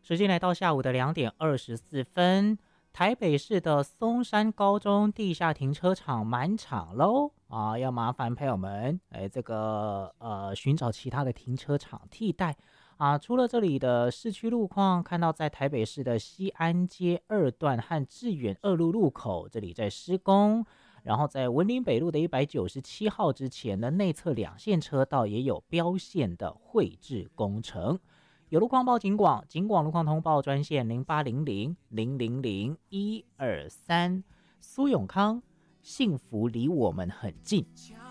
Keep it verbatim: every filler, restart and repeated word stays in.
时间来到下午的两点二十四分，台北市的松山高中地下停车场满场喽啊！要麻烦朋友们，哎，这个呃寻找其他的停车场替代啊。除了这里的市区路况，看到在台北市的西安街二段和致远二路路口这里在施工，然后在文林北路的一百九十七号之前的内侧两线车道也有标线的绘制工程。有路况报警广，警广路况通报专线零八零零零零零一二三。苏永康，幸福离我们很近。